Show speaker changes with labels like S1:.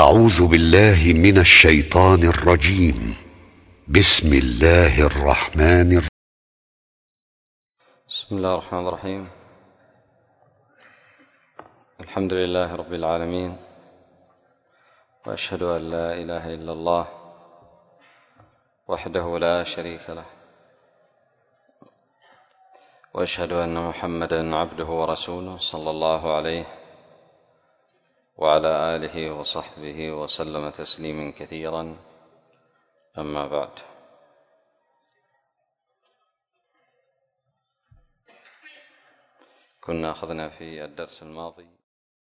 S1: أعوذ بالله من الشيطان الرجيم. بسم الله الرحمن الرحيم.
S2: بسم الله الرحمن الرحيم. الحمد لله رب العالمين، وأشهد أن لا إله إلا الله وحده لا شريك له، وأشهد أن محمدا عبده ورسوله صلى الله عليه وعلى آله وصحبه وسلم تسليما كثيرا. أما بعد، كنا أخذنا في الدرس الماضي